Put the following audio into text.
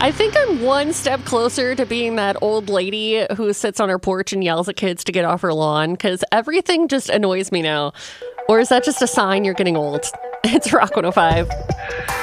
I think I'm one step closer to being that old lady who sits on her porch and yells at kids to get off her lawn because everything just annoys me now. Or is that just a sign you're getting old? It's Rock 105.